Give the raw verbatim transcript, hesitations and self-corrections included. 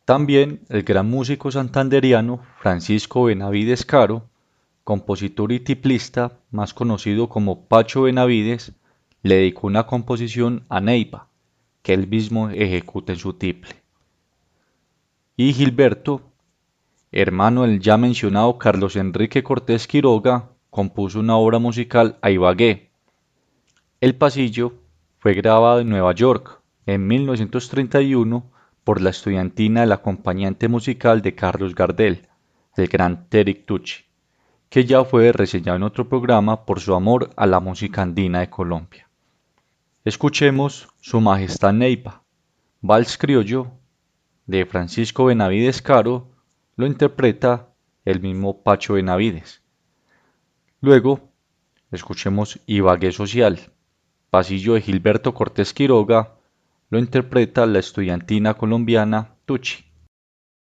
También el gran músico santandereano Francisco Benavides Caro, compositor y tiplista más conocido como Pacho Benavides, le dedicó una composición a Neiva, que él mismo ejecuta en su tiple. Y Gilberto, hermano del ya mencionado Carlos Enrique Cortés Quiroga, compuso una obra musical a Ibagué. El pasillo fue grabado en Nueva York en mil novecientos treinta y uno por la estudiantina del acompañante musical de Carlos Gardel, el gran Eric Tucci, que ya fue reseñado en otro programa por su amor a la música andina de Colombia. Escuchemos Su Majestad Neiva, Vals Criollo, de Francisco Benavides Caro, lo interpreta el mismo Pacho Benavides. Luego, escuchemos Ibagué Social, Pasillo de Gilberto Cortés Quiroga, lo interpreta la estudiantina colombiana Tucci.